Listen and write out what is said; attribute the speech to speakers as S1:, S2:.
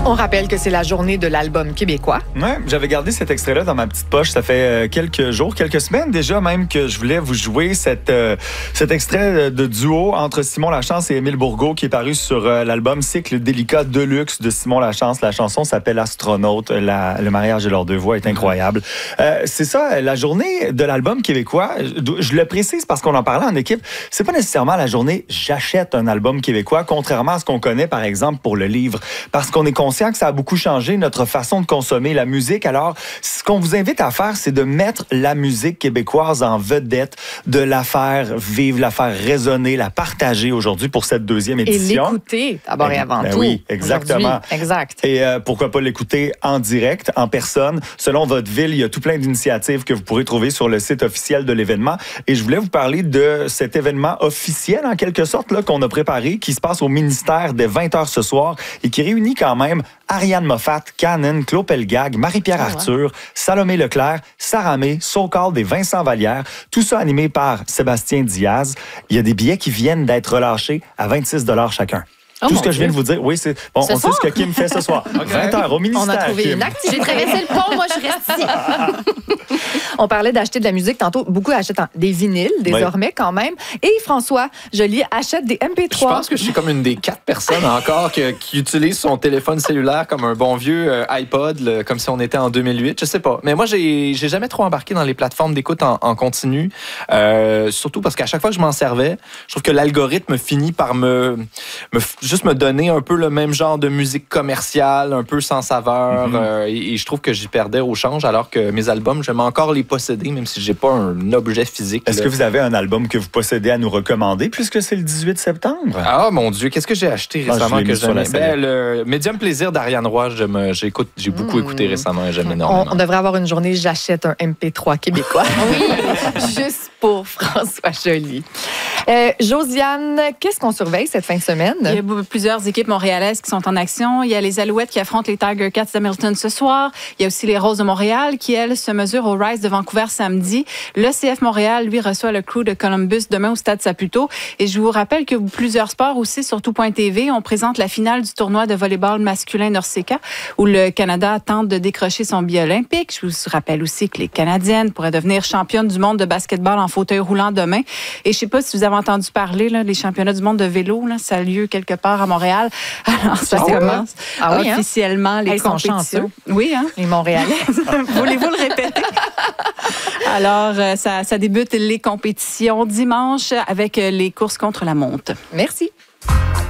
S1: On rappelle que c'est la journée de l'album québécois.
S2: Ouais, j'avais gardé cet extrait-là dans ma petite poche. Ça fait quelques jours, quelques semaines déjà même que je voulais vous jouer cet extrait de duo entre Simon Lachance et Émile Bourgault qui est paru sur l'album Cycle Délicat Deluxe de Simon Lachance. La chanson s'appelle Astronaute. Le mariage de leurs deux voix est incroyable. C'est ça, la journée de l'album québécois. Je le précise parce qu'on en parlait en équipe. C'est pas nécessairement la journée j'achète un album québécois, contrairement à ce qu'on connaît par exemple pour le livre. Parce qu'on est conscient que ça a beaucoup changé notre façon de consommer la musique. Alors, ce qu'on vous invite à faire, c'est de mettre la musique québécoise en vedette, de la faire vivre, la faire résonner, la partager aujourd'hui pour cette deuxième édition.
S1: Et l'écouter d'abord et avant tout.
S2: Oui, exactement.
S1: Exact.
S2: Et pourquoi pas l'écouter en direct, en personne. Selon votre ville, il y a tout plein d'initiatives que vous pourrez trouver sur le site officiel de l'événement. Et je voulais vous parler de cet événement officiel, en quelque sorte, là, qu'on a préparé, qui se passe au ministère dès 20h ce soir et qui réunit quand même Ariane Moffat, Canon, Claude Pelgag, Marie-Pierre Arthur, Salomé Leclerc, Sarah May, So-Called et Vincent Vallière. Tout ça animé par Sébastien Diaz. Il y a des billets qui viennent d'être relâchés à 26 $ chacun. Tout ce que je viens de vous dire, oui, c'est bon. On sait ce que Kim fait ce soir. 20h au ministère.
S1: On a trouvé une activité.
S3: J'ai traversé le pont, moi, je reste ici.
S1: On parlait d'acheter de la musique tantôt. Beaucoup achètent des vinyles, désormais, quand même. Et François Joly achète des MP3.
S4: Je pense que je suis comme une des 4 personnes encore qui utilise son téléphone cellulaire comme un bon vieux iPod, comme si on était en 2008. Je sais pas. Mais moi, j'ai jamais trop embarqué dans les plateformes d'écoute en continu. Surtout parce qu'à chaque fois que je m'en servais, je trouve que l'algorithme finit par juste me donner un peu le même genre de musique commerciale, un peu sans saveur. Et je trouve que j'y perdais au change, alors que mes albums, j'aime encore les posséder, même si j'ai pas un objet physique.
S2: Est-ce que vous avez un album que vous possédez à nous recommander, puisque c'est le 18 septembre?
S4: Ah, mon Dieu, qu'est-ce que j'ai acheté récemment que j'aime? Le Médium Plaisir d'Ariane Roy, j'ai beaucoup écouté récemment et j'aime énormément.
S1: On devrait avoir une journée, j'achète un MP3 québécois. Oui, juste pour François Joly. Josiane, qu'est-ce qu'on surveille cette fin de semaine?
S5: Il y a plusieurs équipes montréalaises qui sont en action. Il y a les Alouettes qui affrontent les Tiger Cats d'Hamilton ce soir. Il y a aussi les Roses de Montréal qui, elles, se mesurent au Rise de Vancouver samedi. Le CF Montréal, lui, reçoit le Crew de Columbus demain au Stade Saputo. Et je vous rappelle que plusieurs sports aussi, sur tout.tv, on présente la finale du tournoi de volleyball masculin Norseca où le Canada tente de décrocher son billet olympique. Je vous rappelle aussi que les Canadiennes pourraient devenir championnes du monde de basketball en fauteuil roulant demain. Et je sais pas si vous avez entendu parler, là, les championnats du monde de vélo, là, ça a lieu quelque part à Montréal. Alors, ça commence officiellement les compétitions. Oui, hein?
S1: Les Montréalais.
S5: Voulez-vous le répéter? Alors, ça débute les compétitions dimanche avec les courses contre la montre.
S1: Merci.